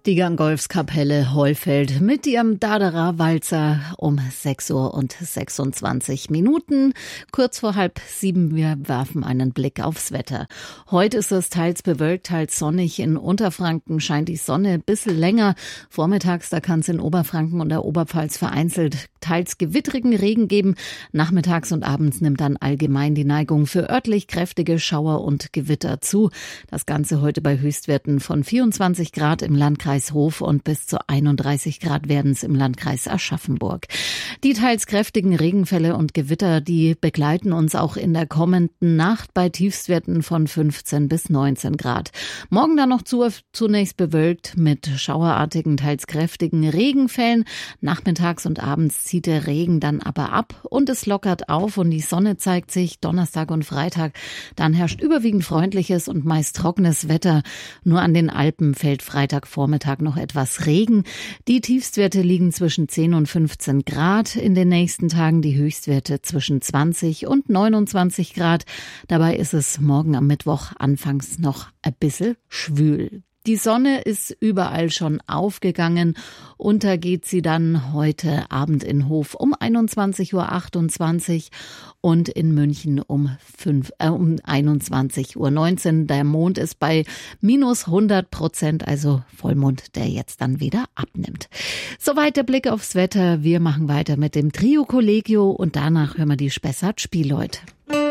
Die Gangolfskapelle Hollfeld mit ihrem Dadera-Walzer um 6:26 Uhr. Kurz vor 6:30, wir werfen einen Blick aufs Wetter. Heute ist es teils bewölkt, teils sonnig. In Unterfranken scheint die Sonne ein bisschen länger. Vormittags, da kann es in Oberfranken und der Oberpfalz vereinzelt teils gewittrigen Regen geben. Nachmittags und abends nimmt dann allgemein die Neigung für örtlich kräftige Schauer und Gewitter zu. Das Ganze heute bei Höchstwerten von 24 Grad im Landkreis Hof und bis zu 31 Grad werden es im Landkreis Aschaffenburg. Die teils kräftigen Regenfälle und Gewitter, die begleiten uns auch in der kommenden Nacht bei Tiefstwerten von 15 bis 19 Grad. Morgen dann noch zunächst bewölkt mit schauerartigen, teils kräftigen Regenfällen. Nachmittags und abends zieht der Regen dann aber ab und es lockert auf und die Sonne zeigt sich. Donnerstag und Freitag, dann herrscht überwiegend freundliches und meist trockenes Wetter. Nur an den Alpen fällt Freitagvormittag noch etwas Regen. Die Tiefstwerte liegen zwischen 10 und 15 Grad. In den nächsten Tagen die Höchstwerte zwischen 20 und 29 Grad. Dabei ist es morgen am Mittwoch anfangs noch ein bisschen schwül. Die Sonne ist überall schon aufgegangen. Untergeht sie dann heute Abend in Hof um 21:28 Uhr und in München um 21:19 Uhr. Der Mond ist bei minus 100%, also Vollmond, der jetzt dann wieder abnimmt. Soweit der Blick aufs Wetter. Wir machen weiter mit dem Trio Collegio und danach hören wir die Spessart Spielleut.